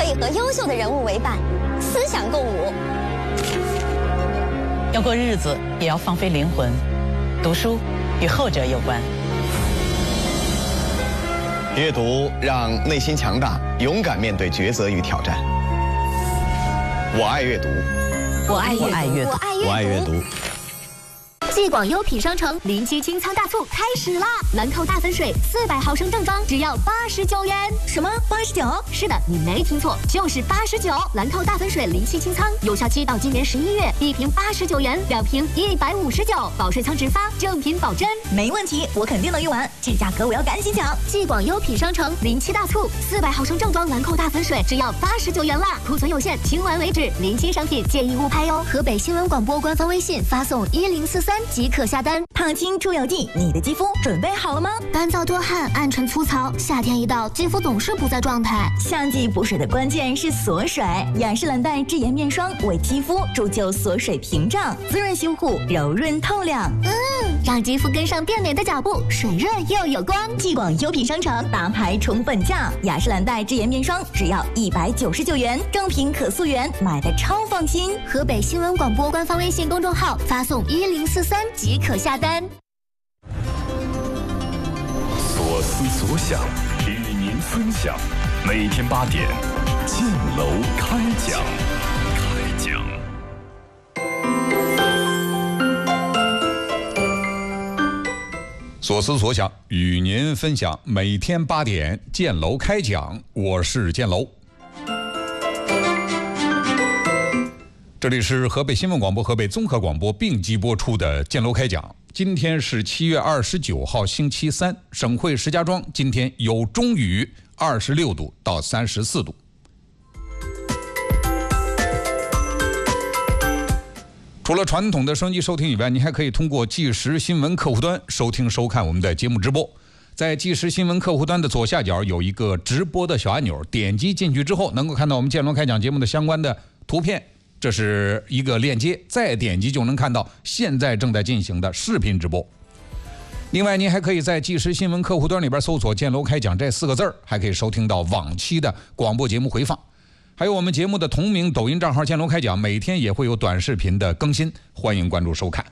以和优秀的人物为伴，思想共舞。 要过日子，也要放飞灵魂。读书与后者有关。 阅读让内心强大，勇敢面对抉择与挑战。我爱阅读， 我爱阅读， 我爱阅读。 继广优品商城07清仓大促开始啦！兰蔻大粉水400毫升正装只要89元。什么89？是的，你没听错，就是89。兰蔻大粉水07清仓，有效期到今年11月，一瓶89元，2瓶159，保水仓直发，正品保真。 没问题，我肯定能用完，这价格我要赶紧抢！ 继广优品商城07大促，400毫升正装兰蔻大粉水只要89元啦！库存有限，清完为止，临期商品建议勿拍哟。河北新闻广播官方微信发送1043。即可下单。 胖青出游记，你的肌肤准备好了吗？ 干燥多汗，暗沉粗糙，夏天一到，肌肤总是不在状态。 夏季补水的关键是锁水，雅诗兰黛智妍面霜为肌肤铸就锁水屏障，滋润修护，柔润透亮。 让肌肤跟上变美的脚步，水润又有光。 继广优品商城大牌重本价，雅诗兰黛智妍面霜只要199元，正品可溯源，买的超放心。 河北新闻广播官方微信公众号发送1043即可下单。 所思所想，与您分享。每天8点，建楼开讲。 所思所想，与您分享。每天8点，建楼开讲。我是建楼。这里是河北新闻广播、河北综合广播并机播出的建楼开讲。今天是7月29号，星期三。省会石家庄今天有中雨，26度到34度。除了传统的收音机收听以外，您还可以通过即时新闻客户端收听收看我们的节目直播。在即时新闻客户端的左下角有一个直播的小按钮，点击进去之后能够看到我们建楼开讲节目的相关的图片，这是一个链接，再点击就能看到现在正在进行的视频直播。另外您还可以在即时新闻客户端里边搜索建楼开讲这4个字，还可以收听到往期的广播节目回放，还有我们节目的同名抖音账号建楼开讲，每天也会有短视频的更新，欢迎关注收看。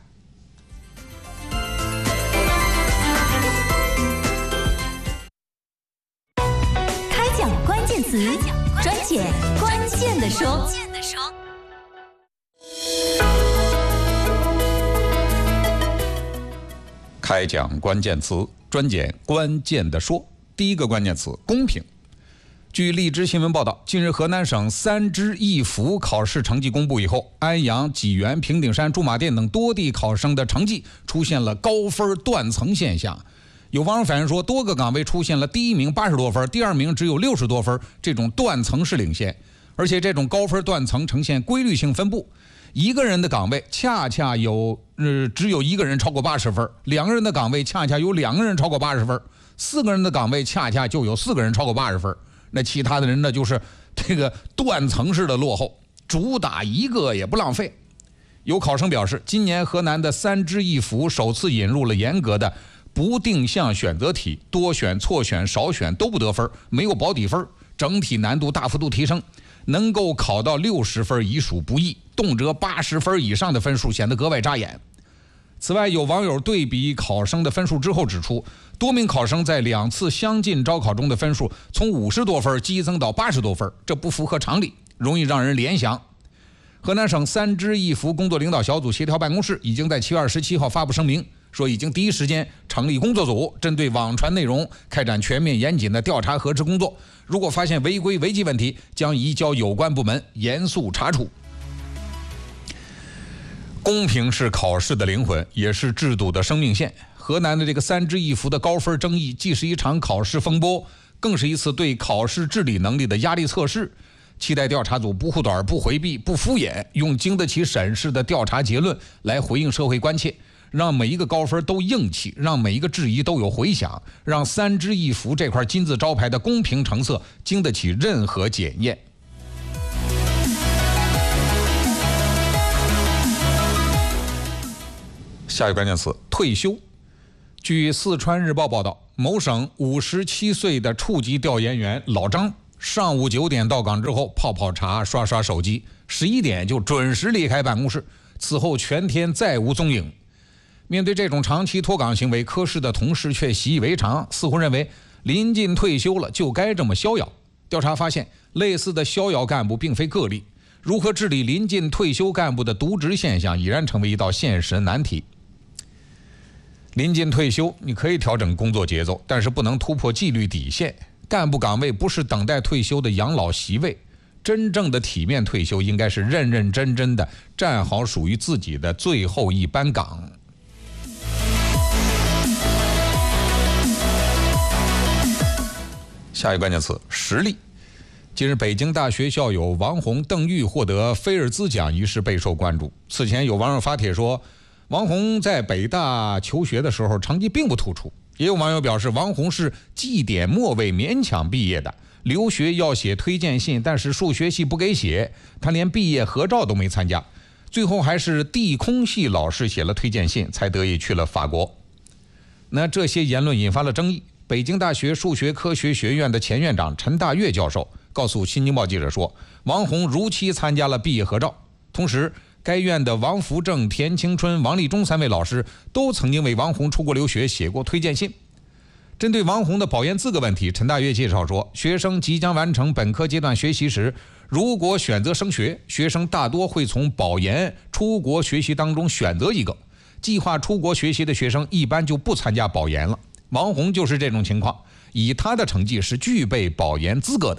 开讲关键词，专解关键的说。 开讲关键词，专解关键的说。第一个关键词，公平。据荔枝新闻报道，近日河南省3支1扶考试成绩公布以后，安阳、济源、平顶山、驻马店等多地考生的成绩出现了高分断层现象。有网友反映说，多个岗位出现了第一名80多分，第二名只有60多分，这种断层式领先，而且这种高分断层呈现规律性分布。一个人的岗位恰恰有只有一个人超过80分，2个人的岗位恰恰有2个人超过80分，4个人的岗位恰恰就有4个人超过80分。那其他的人呢，就是这个断层式的落后，主打一个也不浪费。有考生表示，今年河南的3支1扶首次引入了严格的不定向选择题，多选、错选、少选都不得分，没有保底分，整体难度大幅度提升，能够考到60分已属不易，动辄80分以上的分数显得格外扎眼。此外，有网友对比考生的分数之后指出，多名考生在2次相近招考中的分数从50多分激增到80多分，这不符合常理，容易让人联想。河南省3支1扶工作领导小组协调办公室已经在7月27号发布声明，说已经第一时间成立工作组，针对网传内容开展全面严谨的调查核实工作，如果发现违规违纪问题，将移交有关部门严肃查处。公平是考试的灵魂，也是制度的生命线。河南的这个3支1扶的高分争议，既是一场考试风波，更是一次对考试治理能力的压力测试。期待调查组不护短、不回避、不敷衍，用经得起审视的调查结论来回应社会关切，让每一个高分都硬气，让每一个质疑都有回响，让3支1扶这块金字招牌的公平成色经得起任何检验。下一个关键词，退休。据四川日报报道，某省57岁的处级调研员老张上午9点到岗之后泡泡茶刷刷手机，11点就准时离开办公室，此后全天再无踪影。面对这种长期脱岗行为，科室的同事却习以为常，似乎认为临近退休了就该这么逍遥。调查发现，类似的逍遥干部并非个例，如何治理临近退休干部的渎职现象已然成为一道现实难题。临近退休，你可以调整工作节奏，但是不能突破纪律底线。干部岗位不是等待退休的养老席位，真正的体面退休应该是认认真真的站好属于自己的最后一班岗。下一个关键词：实力。近日，北京大学校友王红、邓玉获得菲尔兹奖一事备受关注。此前有网友发帖说，王红在北大求学的时候成绩并不突出，也有网友表示，王红是绩点末位勉强毕业的，留学要写推荐信，但是数学系不给写，他连毕业合照都没参加，最后还是地空系老师写了推荐信，才得以去了法国。那这些言论引发了争议。北京大学数学科学学院的前院长陈大跃教授告诉新京报记者说，王红如期参加了毕业合照，同时该院的王福正、田青春、王立忠3位老师都曾经为王红出国留学写过推荐信。针对王红的保研资格问题，陈大跃介绍说，学生即将完成本科阶段学习时，如果选择升学，学生大多会从保研、出国学习当中选择一个，计划出国学习的学生一般就不参加保研了。王红就是这种情况，以他的成绩是具备保研资格的。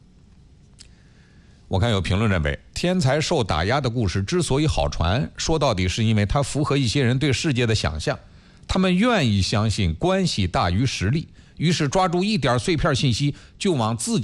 我看有评论认为，天才受打压的故事之所以好传，说到底是因为它符合一些人对世界的想象，他们愿意相信关系大于实力，于是抓住一点碎片信息就往自己